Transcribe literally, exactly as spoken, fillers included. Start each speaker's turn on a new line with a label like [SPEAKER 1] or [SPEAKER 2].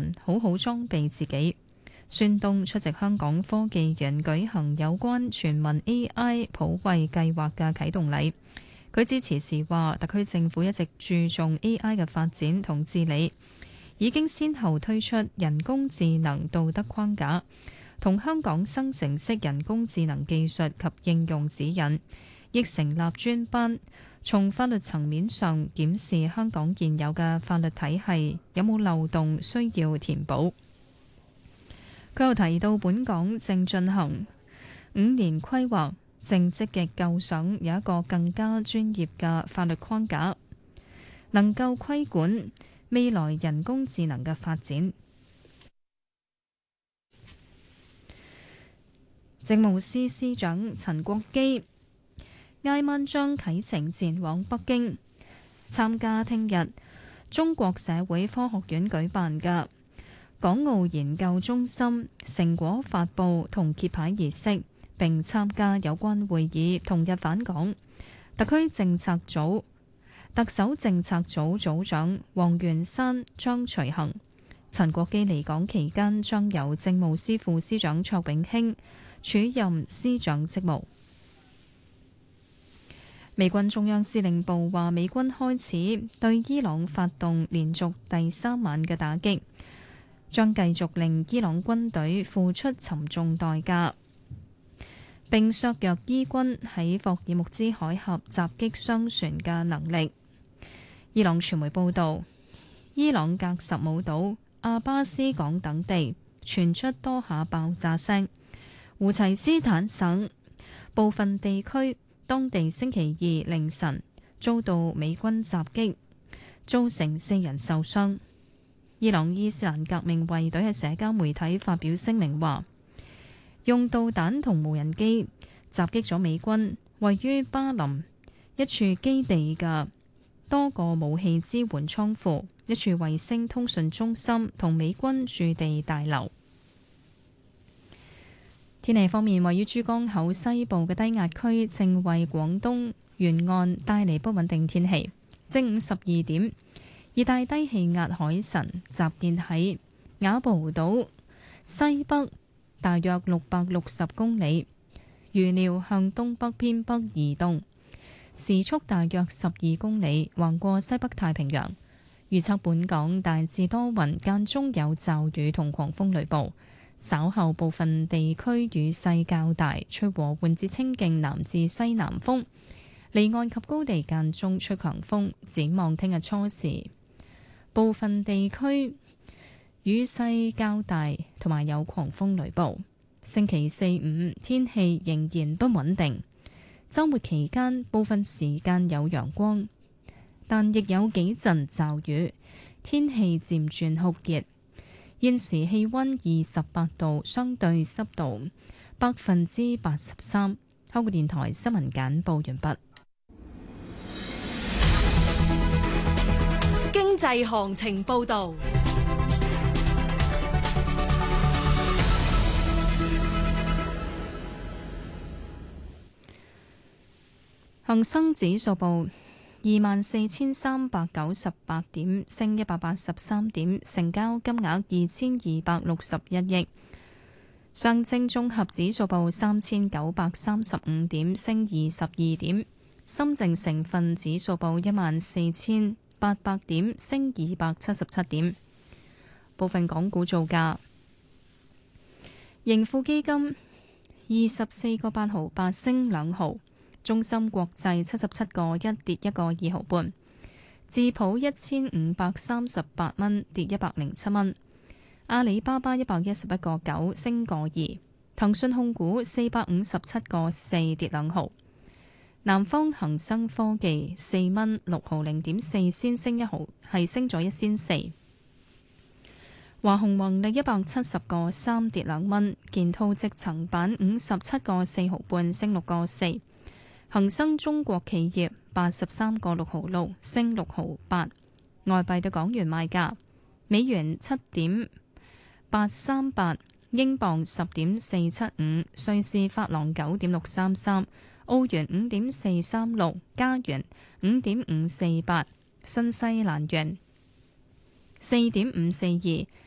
[SPEAKER 1] 人好好裝備自己。孫東出席香港科技園舉行有關全民 A I 普惠計劃嘅啟動禮。佢致辭時話，特區政府一直注重 A I 嘅發展同治理，已經先後推出人工智能道德框架同香港生成式人工智能技術及應用指引，亦成立專班，從法律層面上檢視香港現有嘅法律體系有冇漏洞需要填補。佢又提到，本港正進行五年規劃，正積極構想有一個更加專業嘅法律框架，能夠規管未來人工智能嘅發展。政務司司長陳國基挨晚將啟程前往北京，參加聽日中國社會科學院舉辦嘅港澳研究中心成果發佈同揭牌儀式，並參加有關會議。同日返港，特區政策組特首政策組組長黃元山將隨行。陳國基離港期間將由政務司副司長卓永興署任司長職務。美軍中央司令部話，美軍開始對伊朗發動連續第三晚嘅打擊，將繼續令伊朗軍隊付出沉重代價，並削弱伊軍喺霍爾木茲海峽襲擊商船嘅能力。伊朗傳媒報導，伊朗格什姆島、阿巴斯港等地傳出多下爆炸聲。胡齊斯坦省部分地區當地星期二凌晨遭到美軍襲擊，造成四人受傷。伊朗伊斯蘭革命衛隊喺社交媒體發表聲明話，用導彈同無人機襲擊咗美軍位於巴林一處基地嘅多個武器支援倉庫、一處衛星通訊中心同美軍駐地大樓。天氣方面，位於珠江口西部嘅低壓區正為廣東沿岸帶嚟不穩定天氣。正午十二點，熱帶低氣壓海神集結喺雅寶島西北大約六百六十公里，預料向東北偏北移動，時速大約十二公里，橫過西北太平洋。預測本港大致多雲，間中有驟雨同狂風雷暴。稍後部分地區雨勢較大，吹和緩至清勁南至西南風，離岸及高地間中吹強風。展望聽日初時，部分地區雨勢較大，同埋有狂風雷暴。星期四五天氣仍然不穩定，週末期間部分時間有陽光，但亦有幾陣驟雨，天氣漸轉酷熱。現時氣溫二十八度，相對濕度百分之八十三。香港電台新聞簡報完畢。
[SPEAKER 2] 經濟行情報道。
[SPEAKER 1] 恒生指數報二萬四千三百九十八點，升一百八十三點，成交金額二千二百六十一億。上證綜合指數報三千九百三十五點，升二十二點。深證成分指數報一萬四千八百點，升二百七十七點。部分港股造價：盈富基金二十四個八毫八升兩毫。中芯國際七十七個一跌一個二毫半，智普一千五百三十八蚊跌一百零七蚊，阿里巴巴一百一十一個九升個二，騰訊控股四百五十七個四跌兩毫，南方恒生科技四蚊六毫零點四先升一毫，係升咗一仙四，華虹宏利一百七十個三跌兩蚊，建滔積層板五十七個四毫半升六個四。恒生中國企業八十三個六毫六升六毫八，外幣對港元賣價：美元七點八三八，英鎊十點四七五，瑞士法郎九點六三三，澳元五點四三六，加元五點五四八，新西蘭元四點五四二，